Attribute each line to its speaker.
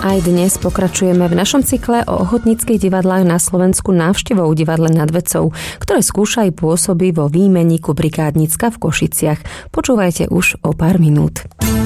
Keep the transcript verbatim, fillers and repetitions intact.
Speaker 1: Aj dnes pokračujeme v našom cykle o ochotníckych divadlách na Slovensku návštevou divadle Nad Vecou, ktoré skúša aj pôsobí vo výmenníku Brigádnicka v Košiciach. Počúvajte už o pár minút.